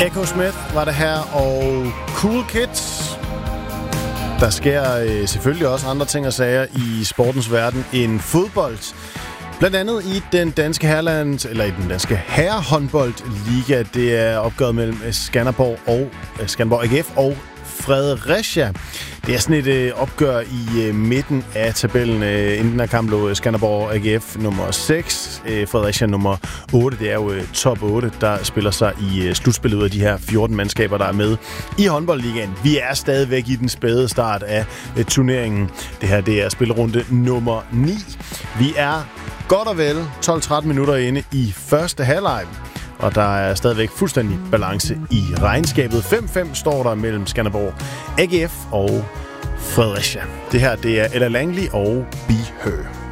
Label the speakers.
Speaker 1: Echo Smith var det her, og Cool Kids. Der sker selvfølgelig også andre ting og sager i sportens verden end fodbold. Blandt andet i den danske herrehåndboldliga. Det er opgøret mellem Skanderborg AGF og Fredericia. Det er sådan et opgør i midten af tabellen. Inden der kamp lå Skanderborg AGF nummer 6, Fredericia nummer 8. Det er jo top 8, der spiller sig i slutspillet ud af de her 14 mandskaber, der er med i håndboldligaen. Vi er stadigvæk i den spæde start af turneringen. Det her, det er spillerunde nummer 9. Vi er godt og vel 12-13 minutter inde i første halvleg. Og der er stadigvæk fuldstændig balance i regnskabet. 5-5 står der mellem Skanderborg AGF og Fredericia. Det her, det er Ella Langley og Be Her.